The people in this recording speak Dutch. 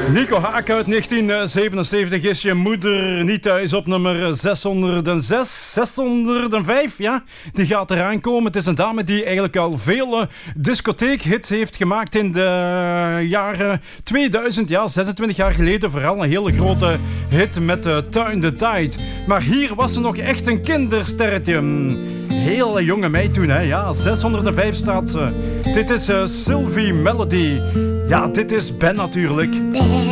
Nico Haak uit 1977 is je moeder niet thuis op nummer 606, 605, ja. Die gaat eraan komen. Het is een dame die eigenlijk al vele discotheekhits heeft gemaakt in de jaren 2000. Ja, 26 jaar geleden vooral een hele grote hit met Turn the Tide. Maar hier was ze nog echt een kindersterretje. Hele jonge meid toen, hè. Ja, 605 staat ze. Dit is Sylvie Melody. Ja, dit is Ben natuurlijk.